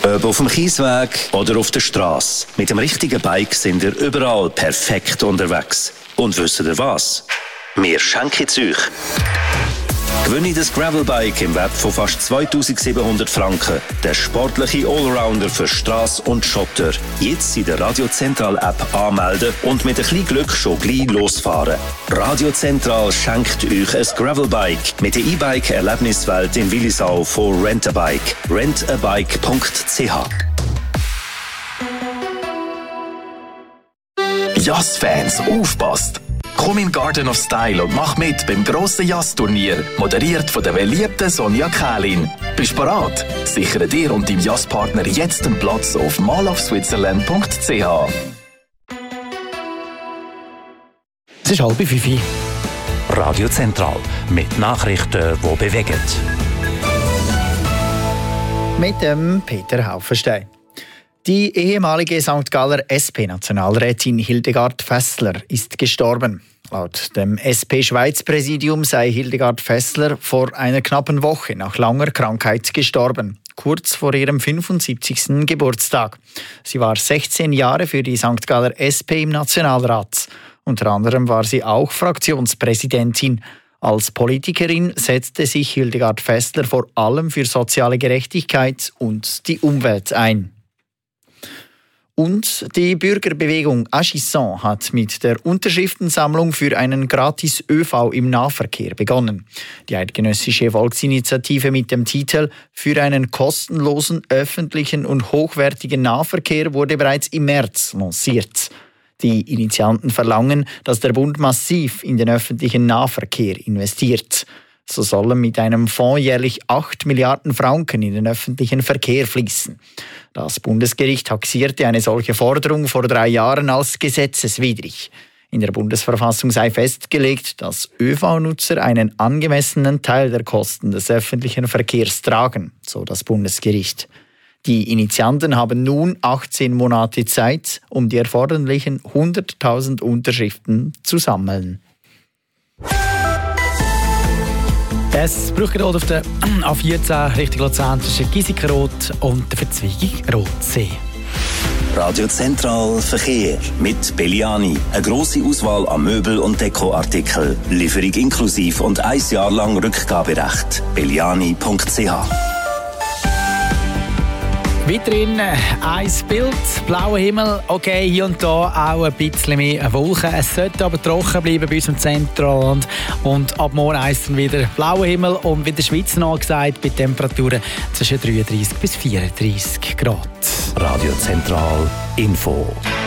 Ob auf dem Kiesweg oder auf der Straße. Mit dem richtigen Bike sind ihr überall perfekt unterwegs. Und wisst ihr was? Wir schenken es euch. Gewinne das Gravelbike im Wert von fast 2700 Franken. Der sportliche Allrounder für Strasse und Schotter. Jetzt in der Radio Zentral App anmelden und mit ein bisschen Glück schon gleich losfahren. Radio Zentral schenkt euch ein Gravelbike mit der E-Bike Erlebniswelt in Willisau von Rentabike. rentabike.ch. Jazz-Fans, aufpasst! Komm in Garden of Style und mach mit beim grossen Jazz-Turnier, moderiert von der beliebten Sonja Kählin. Bist bereit? Sichere dir und deinem Jazzpartner jetzt einen Platz auf malofswitzerland.ch. Es ist 4:30. Radio Zentral mit Nachrichten, die bewegen. Mit dem Peter Haufenstein. Die ehemalige St. Galler SP-Nationalrätin Hildegard Fässler ist gestorben. Laut dem SP-Schweiz-Präsidium sei Hildegard Fässler vor einer knappen Woche nach langer Krankheit gestorben, kurz vor ihrem 75. Geburtstag. Sie war 16 Jahre für die St. Galler SP im Nationalrat. Unter anderem war sie auch Fraktionspräsidentin. Als Politikerin setzte sich Hildegard Fässler vor allem für soziale Gerechtigkeit und die Umwelt ein. Und die Bürgerbewegung Agisson hat mit der Unterschriftensammlung für einen gratis ÖV im Nahverkehr begonnen. Die eidgenössische Volksinitiative mit dem Titel «Für einen kostenlosen, öffentlichen und hochwertigen Nahverkehr» wurde bereits im März lanciert. Die Initianten verlangen, dass der Bund massiv in den öffentlichen Nahverkehr investiert. So sollen mit einem Fonds jährlich 8 Milliarden Franken in den öffentlichen Verkehr fließen. Das Bundesgericht taxierte eine solche Forderung vor 3 Jahren als gesetzeswidrig. In der Bundesverfassung sei festgelegt, dass ÖV-Nutzer einen angemessenen Teil der Kosten des öffentlichen Verkehrs tragen, so das Bundesgericht. Die Initianten haben nun 18 Monate Zeit, um die erforderlichen 100.000 Unterschriften zu sammeln. Das Brückenrot auf der A14 Richtung Luzern zwischen Giesikenrot und der Verzweigung Rotsee. Radio Zentral Verkehr mit Belliani. Eine grosse Auswahl an Möbel- und Dekoartikeln. Lieferung inklusiv und 1 Jahr lang Rückgaberecht. belliani.ch. Weiterhin ein Bild, blauer Himmel, okay, hier und da auch ein bisschen mehr Wolken. Es sollte aber trocken bleiben bei uns im Zentralland. Und ab morgen heisst es wieder blauer Himmel und wie der Schweiz angesagt, bei Temperaturen zwischen 33 bis 34 Grad. Radio Zentral Info.